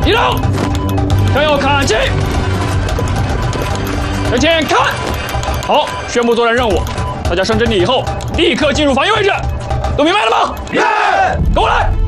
移动，向右看齐，向前看。好，宣布作战任务，大家上阵地以后，立刻进入防御位置，都明白了吗？ 耶！ 跟我来。